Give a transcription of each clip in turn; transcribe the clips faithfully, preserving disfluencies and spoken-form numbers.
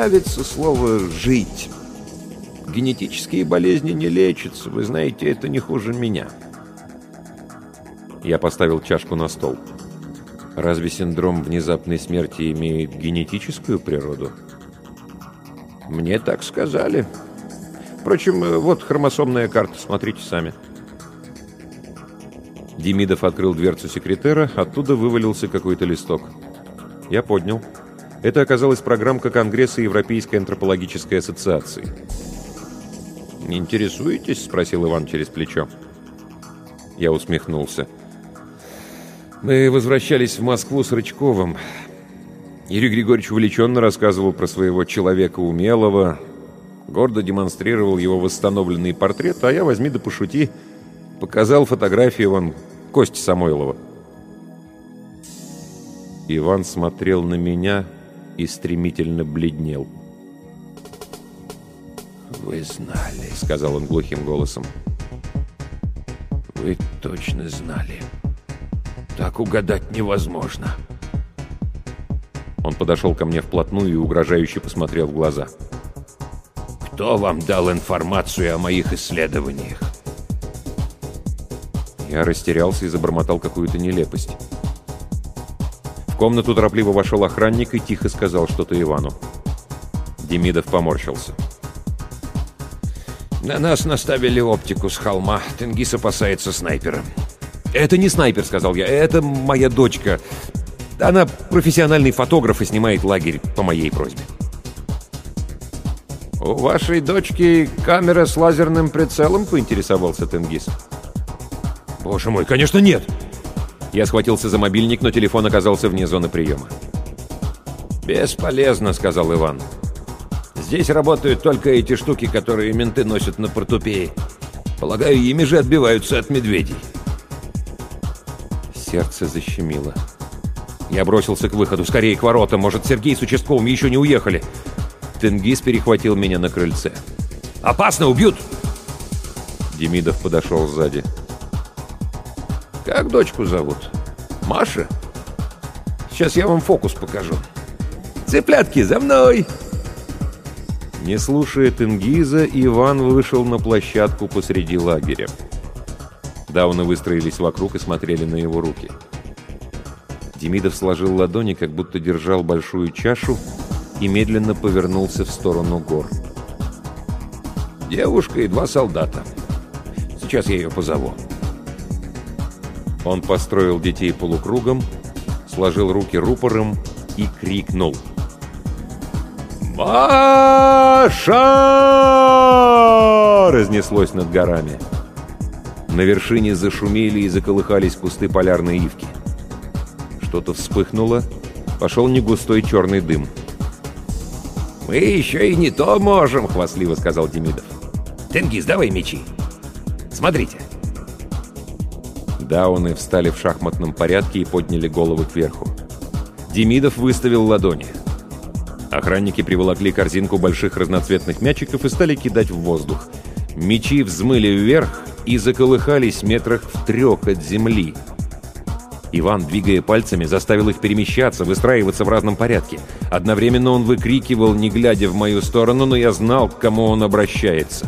нравится слово «жить». Генетические болезни не лечатся, вы знаете, это не хуже меня. Я поставил чашку на стол. Разве синдром внезапной смерти имеет генетическую природу? Мне так сказали. Впрочем, вот хромосомная карта, смотрите сами. Демидов открыл дверцу секретера, оттуда вывалился какой-то листок. Я поднял. Это оказалась программка Конгресса Европейской антропологической ассоциации. «Не интересуетесь?» — спросил Иван через плечо. Я усмехнулся. Мы возвращались в Москву с Рычковым. Юрий Григорьевич увлеченно рассказывал про своего человека умелого, гордо демонстрировал его восстановленный портрет, а я, возьми да пошути, показал фотографию вон Кости Самойлова. Иван смотрел на меня и стремительно бледнел. «Вы знали», — сказал он глухим голосом. «Вы точно знали. Так угадать невозможно». Он подошел ко мне вплотную и угрожающе посмотрел в глаза. «Кто вам дал информацию о моих исследованиях?» Я растерялся и забормотал какую-то нелепость. В комнату торопливо вошел охранник и тихо сказал что-то Ивану. Демидов поморщился. «На нас наставили оптику с холма. Тенгиз опасается снайпера». «Это не снайпер», — сказал я. «Это моя дочка. Она профессиональный фотограф и снимает лагерь по моей просьбе». «У вашей дочки камера с лазерным прицелом?» — поинтересовался Тенгиз. «Боже мой, конечно, нет!» Я схватился за мобильник, но телефон оказался вне зоны приема. «Бесполезно», — сказал Иван. «Здесь работают только эти штуки, которые менты носят на портупее. Полагаю, ими же отбиваются от медведей». Сердце защемило. Я бросился к выходу. Скорее к воротам. Может, Сергей с участковым еще не уехали. Тенгиз перехватил меня на крыльце. «Опасно! Убьют!» Демидов подошел сзади. «Как дочку зовут? Маша? Сейчас я вам фокус покажу. Цыплятки, за мной!» Не слушая Тенгиза, Иван вышел на площадку посреди лагеря. Дауны выстроились вокруг и смотрели на его руки. Демидов сложил ладони, как будто держал большую чашу, и медленно повернулся в сторону гор. «Девушка и два солдата. Сейчас я ее позову». Он построил детей полукругом, сложил руки рупором и крикнул. «Маша!» разнеслось над горами. На вершине зашумели и заколыхались кусты полярной ивки. Что-то вспыхнуло, пошел негустой черный дым. «Мы еще и не то можем!» — хвастливо сказал Демидов. «Тенгиз, давай мечи! Смотрите!» Дауны встали в шахматном порядке и подняли головы кверху. Демидов выставил ладони. Охранники приволокли корзинку больших разноцветных мячиков и стали кидать в воздух. Мечи взмыли вверх и заколыхались метрах в трех от земли. Иван, двигая пальцами, заставил их перемещаться, выстраиваться в разном порядке. Одновременно он выкрикивал, не глядя в мою сторону, но я знал, к кому он обращается.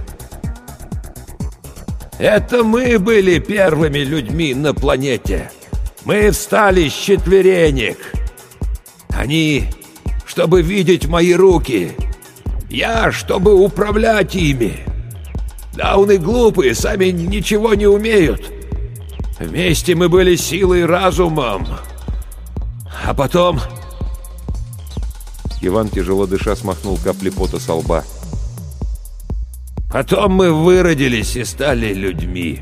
«Это мы были первыми людьми на планете. Мы встали с четверенек. Они, чтобы видеть мои руки. Я, чтобы управлять ими. Дауны глупые, сами ничего не умеют. Вместе мы были силой и разумом. А потом...» Иван, тяжело дыша, смахнул капли пота со лба. «Потом мы выродились и стали людьми».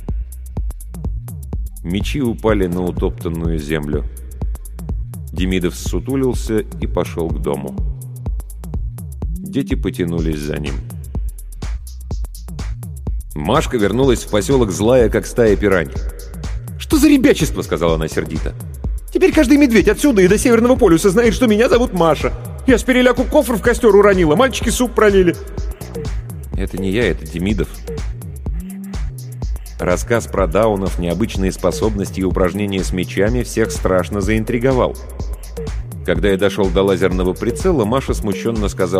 Мечи упали на утоптанную землю. Демидов ссутулился и пошел к дому. Дети потянулись за ним. Машка вернулась в поселок злая, как стая пирань. «Что за ребячество?» — сказала она сердито. «Теперь каждый медведь отсюда и до Северного полюса знает, что меня зовут Маша. Я с переляку кофр в костер уронила, мальчики суп пролили». Это не я, это Демидов. Рассказ про даунов, необычные способности и упражнения с мечами всех страшно заинтриговал. Когда я дошел до лазерного прицела, Маша смущенно сказала: